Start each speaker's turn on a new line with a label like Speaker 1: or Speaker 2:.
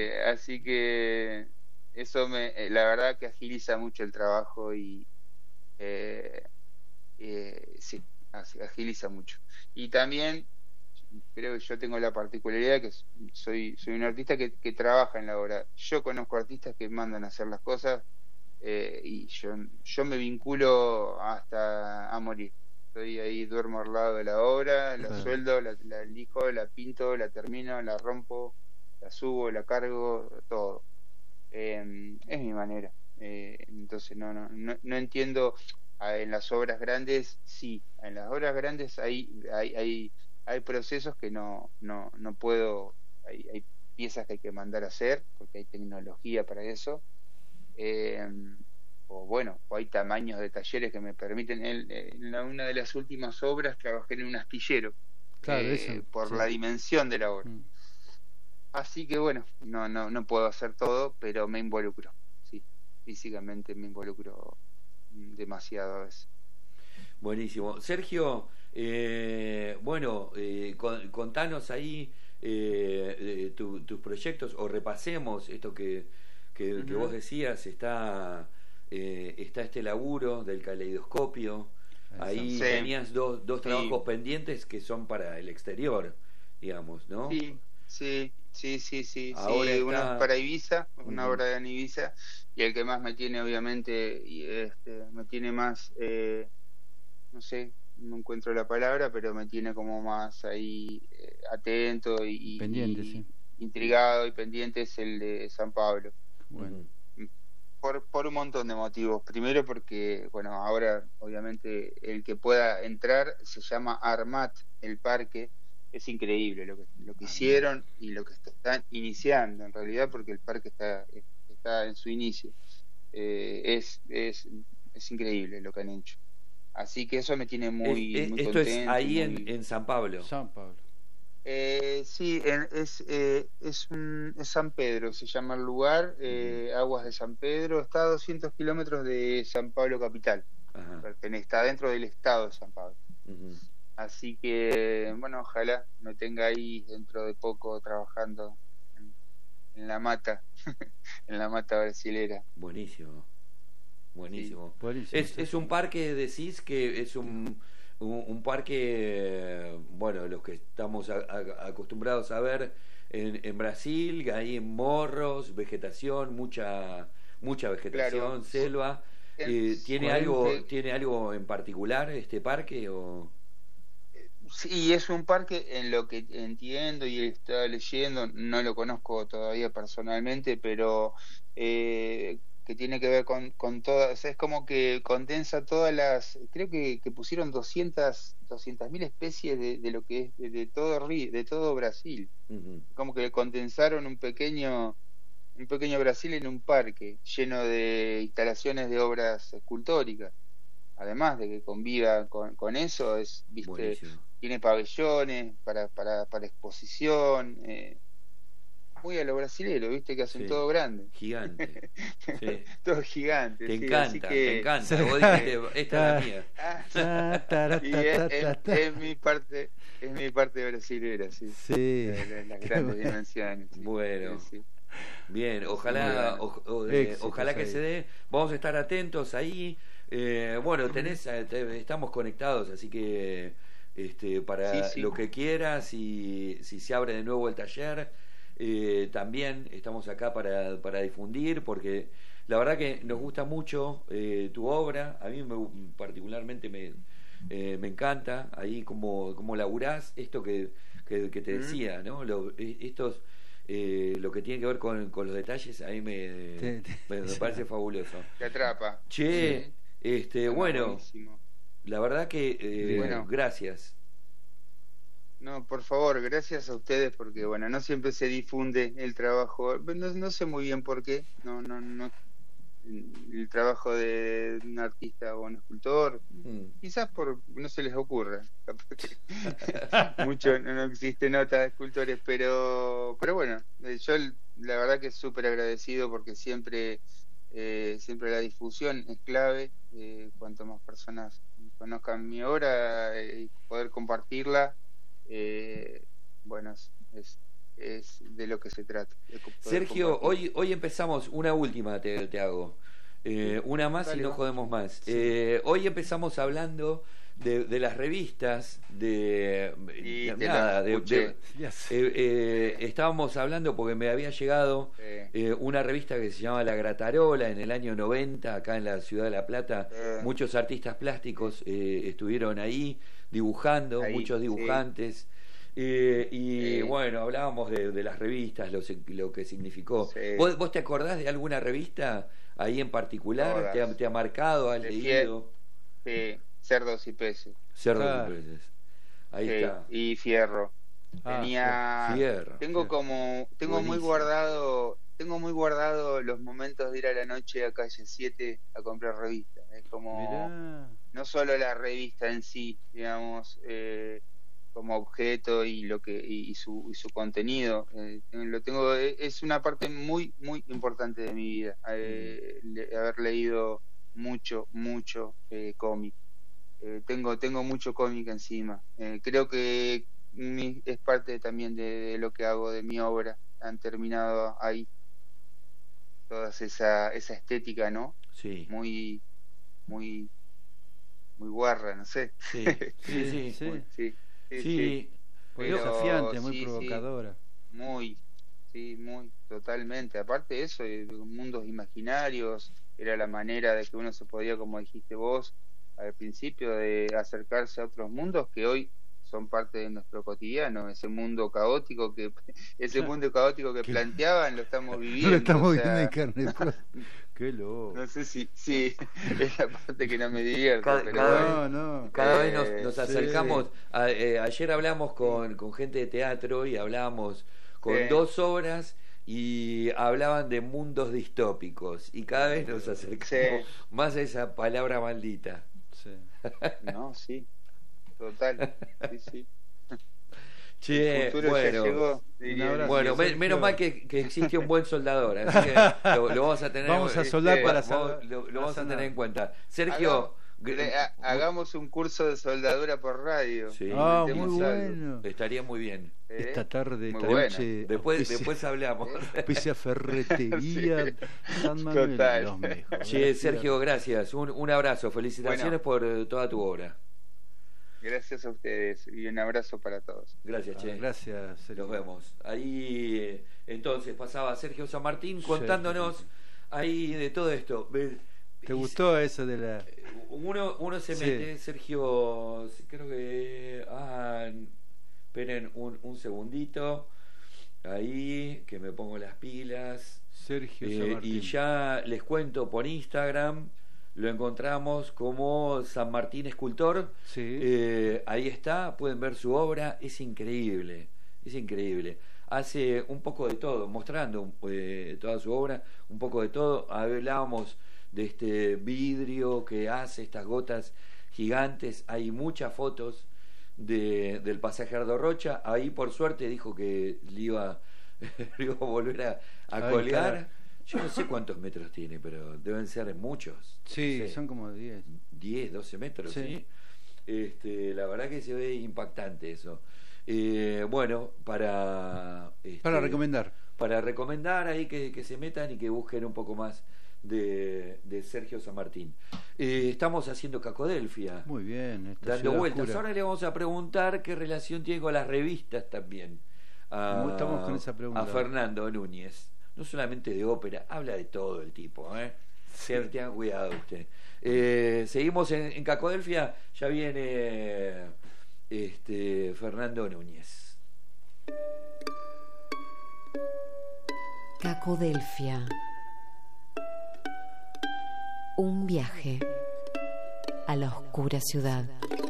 Speaker 1: Así que eso la verdad que agiliza mucho el trabajo y eh, sí, agiliza mucho. Y también creo que yo tengo la particularidad que soy un artista que trabaja en la obra. Yo conozco artistas que mandan a hacer las cosas y yo me vinculo hasta a morir. Estoy ahí, duermo al lado de la obra, la
Speaker 2: Claro.
Speaker 1: sueldo, la elijo, la pinto, la termino, la rompo, la subo, la cargo, todo. Es mi manera. Entonces no entiendo. En las obras grandes, sí, en las obras grandes hay procesos que no puedo, hay piezas que hay que mandar a hacer, porque hay tecnología para eso. eh, o bueno, o hay tamaños de talleres que me permiten. Una de las últimas obras trabajé en un astillero,
Speaker 2: Claro, eso,
Speaker 1: por
Speaker 2: sí.
Speaker 1: la dimensión de la obra.
Speaker 2: Mm.
Speaker 1: Así que bueno, no puedo hacer todo, pero me involucro, sí, físicamente me involucro demasiado a veces.
Speaker 3: Buenísimo. Sergio, bueno, contanos ahí tus proyectos o repasemos esto que vos
Speaker 1: Ujú.
Speaker 3: decías, está este laburo del caleidoscopio, ahí
Speaker 2: Exacto.
Speaker 1: Sí,
Speaker 3: tenías dos
Speaker 1: sí,
Speaker 3: trabajos pendientes que son para el exterior, digamos, ¿no?
Speaker 1: sí.
Speaker 3: Ahora
Speaker 1: Uno es
Speaker 3: está...
Speaker 1: para Ibiza, una
Speaker 3: Ujú.
Speaker 1: obra en Ibiza, y el que más me tiene, obviamente, me tiene más, no sé, no encuentro la palabra, pero me tiene como más ahí atento
Speaker 2: Pendiente, sí.
Speaker 1: y intrigado y pendiente es el de San Pablo.
Speaker 2: Bueno.
Speaker 3: Ujú.
Speaker 1: Por un montón de motivos. Primero porque, bueno, ahora obviamente el que pueda entrar se llama Armat, el parque. Es increíble lo que
Speaker 2: Armar.
Speaker 1: hicieron y lo que están iniciando en realidad, porque el parque está en su inicio. Eh, es, es, es increíble lo que han hecho. Así que eso me tiene muy
Speaker 3: Esto es
Speaker 1: contento y
Speaker 3: ahí
Speaker 1: muy...
Speaker 3: en San Pablo.
Speaker 2: San Pablo.
Speaker 1: Sí, es San Pedro, se llama el lugar,
Speaker 3: Ujú.
Speaker 1: Aguas de San Pedro, está a 200 kilómetros de San Pablo capital,
Speaker 3: Ajá.
Speaker 1: está dentro del estado de San Pablo.
Speaker 3: Ujú.
Speaker 1: Así que, bueno, ojalá me tenga ahí dentro de poco trabajando en, en la mata, en la mata brasilera.
Speaker 3: Buenísimo.
Speaker 1: Sí,
Speaker 3: Buenísimo.
Speaker 2: Buenísimo,
Speaker 3: Es
Speaker 2: Sergio.
Speaker 3: un parque, decís que es un parque, bueno, los que estamos acostumbrados a ver en Brasil, ahí en morros, vegetación, mucha
Speaker 1: claro.
Speaker 3: vegetación, selva.
Speaker 1: Sí,
Speaker 3: ¿Tiene algo en particular este parque? O...
Speaker 1: sí, es un parque en lo que entiendo y estaba leyendo, no lo conozco todavía personalmente, pero que tiene que ver con todas, o sea, es como que condensa todas creo que pusieron 200.000 especies de lo que es de todo de todo Brasil,
Speaker 3: Ujú.
Speaker 1: como que condensaron un pequeño Brasil en un parque lleno de instalaciones de obras escultóricas, además de que conviva con eso, viste,
Speaker 3: Buenísimo.
Speaker 1: tiene pabellones para exposición, muy a lo brasilero, viste, que hacen
Speaker 3: Sí.
Speaker 1: todo grande,
Speaker 3: Gigante. Sí.
Speaker 1: todo gigante, sí, así
Speaker 3: Te
Speaker 1: que,
Speaker 3: encanta. Vos
Speaker 1: eh,
Speaker 3: dijiste, esta es la
Speaker 2: Ta-
Speaker 3: mía.
Speaker 1: ah, y
Speaker 2: ta.
Speaker 1: es mi parte brasilera, sí,
Speaker 2: Sí,
Speaker 1: las
Speaker 2: qué
Speaker 1: grandes
Speaker 2: bueno.
Speaker 1: dimensiones, sí, sí,
Speaker 3: Bueno.
Speaker 1: sí.
Speaker 3: Bien,
Speaker 1: Así que bueno,
Speaker 3: ojalá
Speaker 2: Éxitos
Speaker 3: que se
Speaker 2: ahí.
Speaker 3: dé. Vamos a estar atentos ahí. Bueno,
Speaker 1: ujú,
Speaker 3: estamos conectados, así que
Speaker 1: sí,
Speaker 3: para lo
Speaker 1: sí,
Speaker 3: que quieras, y si se abre de nuevo el taller, también estamos acá para difundir, porque la verdad que nos gusta mucho tu obra. A mí particularmente me encanta ahí cómo laburás esto que te
Speaker 1: ujú,
Speaker 3: decía, ¿no? Lo que tiene que ver con los detalles, a mí me parece fabuloso.
Speaker 1: te atrapa,
Speaker 2: Sí.
Speaker 3: Che,
Speaker 1: no, no,
Speaker 3: bueno,
Speaker 1: buenísimo.
Speaker 3: la verdad que
Speaker 2: Bien.
Speaker 1: Bueno,
Speaker 3: gracias.
Speaker 1: no, por favor, gracias a ustedes porque, bueno, no siempre se difunde el trabajo. No sé muy bien por qué. No, el trabajo de un artista o un escultor,
Speaker 3: Mm.
Speaker 1: quizás no se les ocurra. Capaz que mucho no existe nota de escultores, pero bueno, yo la verdad que súper agradecido porque siempre la difusión es clave. Cuanto más personas conozcan mi obra y poder compartirla, eh, bueno, es de lo que se trata.
Speaker 3: Sergio, hoy empezamos, una última te hago. Una más. Dale, y no jodemos más. Sí. Hoy empezamos hablando de las revistas, estábamos hablando porque me había llegado una revista que se llama La Gratarola en el año 90, acá en la ciudad de La Plata. Muchos artistas plásticos estuvieron ahí dibujando, muchos dibujantes. Bueno, hablábamos de las revistas, lo que significó. Sí. ¿Vos te acordás de alguna revista ahí en particular? ¿Te ha marcado? ¿Has leído?
Speaker 1: Sí, Cerdos y Peces.
Speaker 3: Cerdos y Peces. Ahí está.
Speaker 1: Y Fierro.
Speaker 3: Fierro.
Speaker 1: Tengo muy guardado los momentos de ir a la noche a Calle 7 a comprar revistas. Es como no solo la revista en sí, digamos, como objeto y su contenido. Lo tengo, es una parte muy muy importante de mi vida, haber leído mucho cómic. Tengo mucho cómic encima. Creo que es parte también de lo que hago, de mi obra. Han terminado ahí toda esa estética, ¿no?
Speaker 3: Sí.
Speaker 1: Muy guarra, no sé.
Speaker 2: Sí. Muy desafiante, muy provocadora.
Speaker 1: Muy, totalmente. Aparte de eso, mundos imaginarios, era la manera de que uno se podía, como dijiste vos al principio, de acercarse a otros mundos que hoy son parte de nuestro cotidiano. Ese mundo caótico que planteaban, lo estamos viviendo.
Speaker 2: Lo estamos viviendo en carne propia. Qué loco.
Speaker 1: No sé si es la parte que no me divierte.
Speaker 3: Cada vez nos acercamos. Ayer hablamos con gente de teatro y hablábamos con 2 obras y hablaban de mundos distópicos y cada vez nos acercamos más a esa palabra maldita.
Speaker 1: No, total. Sí.
Speaker 3: Che, bueno, menos mal que existe un buen soldador, así que lo vamos a tener.
Speaker 2: Vamos a soldar
Speaker 3: lo vamos a tener en cuenta. Sergio,
Speaker 1: hagamos un curso de soldadura por radio.
Speaker 2: Sí. Muy bueno.
Speaker 3: Estaría muy bien.
Speaker 2: Esta tarde, esta noche.
Speaker 3: Después hablamos.
Speaker 2: Pese a ferretería, San Manuel, los mejores.
Speaker 3: Che, Sergio, gracias. Un abrazo. Felicitaciones por toda tu obra.
Speaker 1: Gracias a ustedes y un abrazo para todos.
Speaker 3: Gracias, Che.
Speaker 2: Gracias, Sergio.
Speaker 3: Nos vemos. Ahí entonces pasaba Sergio San Martín contándonos ahí de todo esto.
Speaker 2: ¿Te gustó eso de la...?
Speaker 3: Uno se mete, Sergio, creo que... esperen un segundito. Ahí, que me pongo las pilas.
Speaker 2: Sergio San Martín.
Speaker 3: Y ya les cuento por Instagram. Lo encontramos como San Martín Escultor. Ahí está, pueden ver su obra. Es increíble. Hace un poco de todo, mostrando toda su obra, un poco de todo. Hablábamos de este vidrio que hace estas gotas gigantes. Hay muchas fotos del pasaje Ardo Rocha. Ahí por suerte dijo que le iba a volver a colgar. Yo no sé cuántos metros tiene, pero deben ser muchos.
Speaker 2: Sí,
Speaker 3: no sé,
Speaker 2: son como 10,
Speaker 3: 12 metros, ¿sí? La verdad que se ve impactante eso. Bueno, para
Speaker 2: recomendar.
Speaker 3: Para recomendar ahí que se metan y que busquen un poco más de Sergio San Martín. Estamos haciendo Cacodelfia.
Speaker 2: Muy bien.
Speaker 3: Dando vueltas. Oscura. Ahora le vamos a preguntar qué relación tiene con las revistas también.
Speaker 2: Estamos con esa pregunta.
Speaker 3: A Fernando Núñez. No solamente de ópera, habla de todo el tipo, tengan cuidado usted. Seguimos en Cacodelfia, ya viene Fernando Núñez.
Speaker 4: Cacodelfia. Un viaje a la oscura ciudad.